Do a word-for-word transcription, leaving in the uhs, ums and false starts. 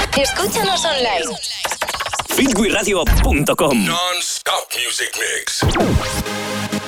Escúchanos online. fitwiradio punto com. Non-stop music mix.